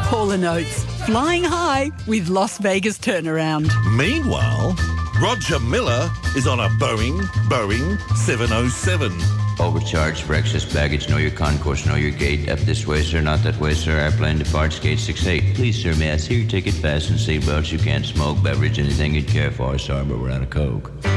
Caller Notes, flying high with Las Vegas turnaround. Meanwhile, Roger Miller is on a Boeing 707. Overcharged for excess baggage. Know your concourse, know your gate. Up this way, sir, not that way, sir. Airplane departs, gate 68. Please, sir, may I see your ticket? Fasten seatbelts. You can't smoke, beverage, anything you'd care for. Sorry, but we're out of Coke.